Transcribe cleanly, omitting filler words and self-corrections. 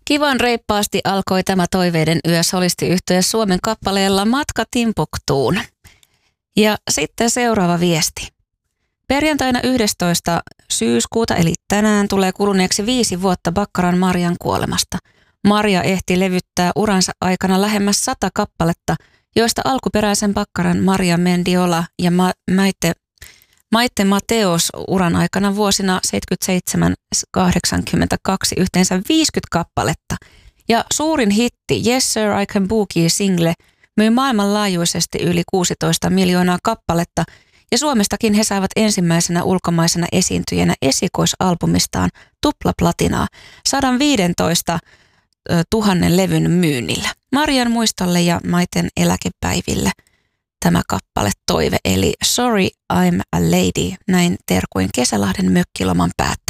Kivan reippaasti alkoi tämä toiveiden yö solistiyhtye Suomen kappaleella Matka Timbuktuun. Ja sitten seuraava viesti. Perjantaina 11. syyskuuta eli tänään tulee kuluneeksi 5 vuotta Baccaran Marian kuolemasta. Maria ehti levyttää uransa aikana lähemmäs 100 kappaletta, joista alkuperäisen Baccaran Maria Mendiola ja Maite Mateos uran aikana vuosina 77-82 yhteensä 50 kappaletta. Ja suurin hitti Yes Sir I Can Boogie-single myi maailmanlaajuisesti yli 16 miljoonaa kappaletta ja Suomestakin he saivat ensimmäisenä ulkomaisena esiintyjänä esikoisalbumistaan tuplaplatinaa 115 000 levyn myynnillä. Marian muistolle ja Maiten eläkepäiville tämä kappale toive eli Sorry I'm a Lady, näin terkuin Kesälahden mökkiloman päätteeksi.